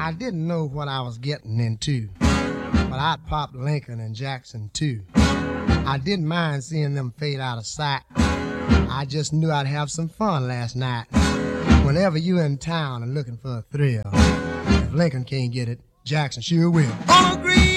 I didn't know what I was getting into, but I'd popped Lincoln and Jackson too. I didn't mind seeing them fade out of sight. I just knew I'd have some fun last night. Whenever you in town and looking for a thrill, if Lincoln can't get it, Jackson sure will. On a green